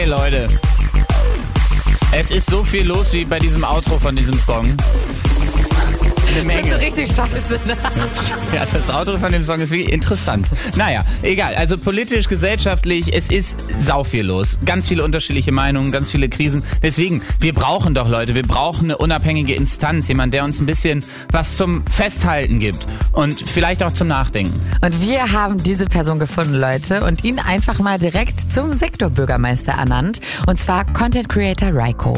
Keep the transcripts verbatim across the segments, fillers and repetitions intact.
Leute. Es ist so viel los wie bei diesem Outro von diesem Song. Eine Menge. Das ist so richtig scheiße, ne? Ja, das Outro von dem Song ist wirklich interessant. Naja, egal. Also politisch, gesellschaftlich, es ist sau viel los. Ganz viele unterschiedliche Meinungen, ganz viele Krisen. Deswegen, wir brauchen doch Leute, wir brauchen eine unabhängige Instanz. Jemand, der uns ein bisschen was zum Festhalten gibt und vielleicht auch zum Nachdenken. Und wir haben diese Person gefunden, Leute, und ihn einfach mal direkt zum Sektorbürgermeister ernannt. Und zwar Content Creator Raiko.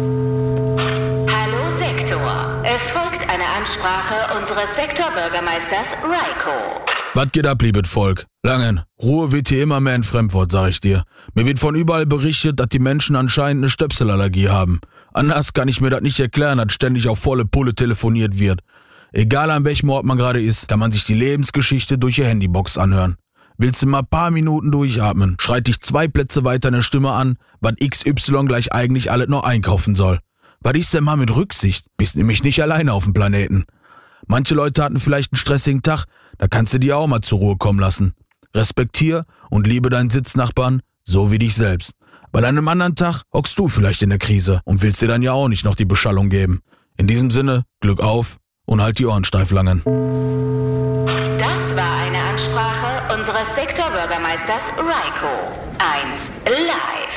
Hallo Sektor. Es folgt eine Ansprache unseres Sektorbürgermeisters Raiko. Was geht ab, liebes Volk? Langen, Ruhe wird hier immer mehr ein Fremdwort, sag ich dir. Mir wird von überall berichtet, dass die Menschen anscheinend eine Stöpselallergie haben. Anders kann ich mir das nicht erklären, dass ständig auf volle Pulle telefoniert wird. Egal an welchem Ort man gerade ist, kann man sich die Lebensgeschichte durch ihr Handybox anhören. Willst du mal ein paar Minuten durchatmen, schreit dich zwei Plätze weiter eine Stimme an, was X Y gleich eigentlich alles noch einkaufen soll. Was ist denn mal mit Rücksicht? Bist nämlich nicht alleine auf dem Planeten. Manche Leute hatten vielleicht einen stressigen Tag, da kannst du dir auch mal zur Ruhe kommen lassen. Respektier und liebe deinen Sitznachbarn, so wie dich selbst. Bei einem anderen Tag hockst du vielleicht in der Krise und willst dir dann ja auch nicht noch die Beschallung geben. In diesem Sinne, Glück auf und halt die Ohren steif, Langen. Das war eine Ansprache unseres Sektorbürgermeisters Raiko. eins live.